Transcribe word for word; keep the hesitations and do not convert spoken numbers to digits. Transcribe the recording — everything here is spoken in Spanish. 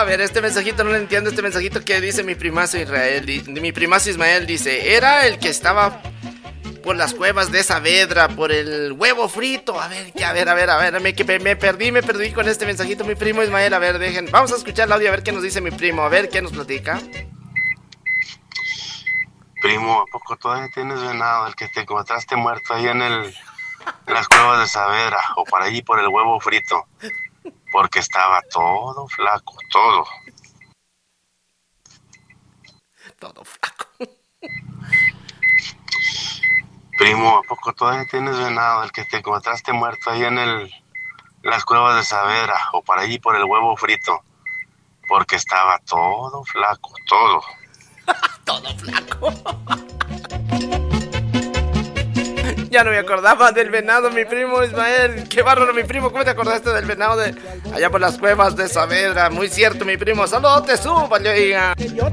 ver, este mensajito no lo entiendo. Este mensajito que dice mi primazo Israel, di- mi primazo Ismael dice: era el que estaba por las cuevas de Saavedra, por el huevo frito. A ver, que a ver, a ver, a ver, me, que me, me perdí, me perdí con este mensajito, mi primo Ismael. A ver, dejen, vamos a escuchar el audio a ver qué nos dice mi primo, a ver qué nos platica. Primo, ¿a poco todavía tienes venado? El que te encontraste muerto ahí en el en las cuevas de Saavedra o por allí por el huevo frito. Porque estaba todo flaco, todo. Todo flaco. Primo, ¿a poco todavía tienes venado? El que te encontraste muerto ahí en el en las cuevas de Saavedra o por allí por el huevo frito. Porque estaba todo flaco, todo. Todo flaco. Ya no me acordaba del venado, mi primo Ismael. Qué bárbaro, mi primo. ¿Cómo te acordaste del venado de allá por las cuevas de Saavedra? Muy cierto, mi primo. Saludos, súbale, oiga.